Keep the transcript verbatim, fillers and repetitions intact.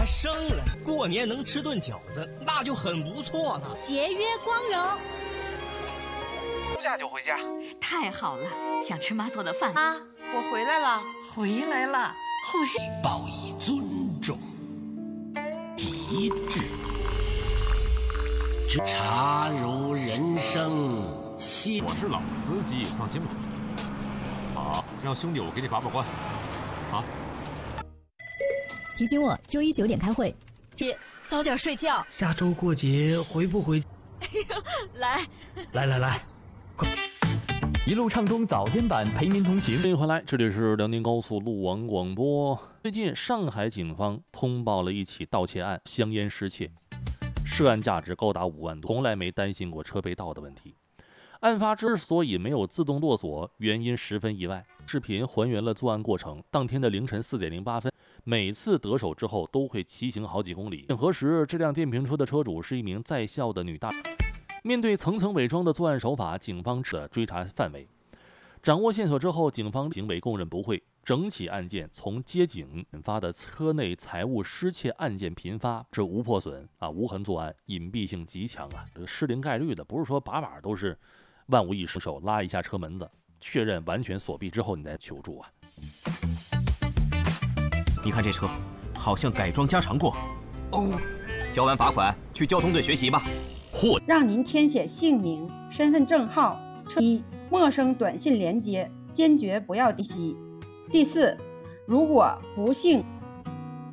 他生了，过年能吃顿饺子，那就很不错了。 节约光荣。 出嫁就回家， 太好了！想吃妈做的饭啊！我回来了， 回来了，回报以尊重，极致。茶如人生，心。 我是老司机，放心吧。好，让兄弟我给你把把关。好。 提醒我周一九点开会。 姐，早点睡觉。 下周过节回不回？ 哎呦，来， 来来来。 一路畅通早间版陪您同行。 欢迎回来，这里是辽宁高速路网广播。最近上海警方通报了一起盗窃案，香烟失窃，涉案价值高达五万多，从来没担心过车被盗的问题。案发之所以没有自动落锁，原因十分意外。视频还原了作案过程，当天的凌晨四点零八分，每次得手之后都会骑行好几公里。核实，这辆电瓶车的车主是一名在校的女大。面对层层伪装的作案手法，警方的追查范围，掌握线索之后，警方行为供认不讳。整起案件从接警引发的车内财物失窃案件频发，是无破损啊，无痕作案，隐蔽性极强啊，这个失灵概率的不是说把把都是万无一失手，拉一下车门子，确认完全锁闭之后你再求助啊。 你看这车，好像改装加长过。 哦，交完罚款去交通队学习吧。 或让您填写姓名、身份证号。一、陌生短信连接坚决不要点击。第四，如果不幸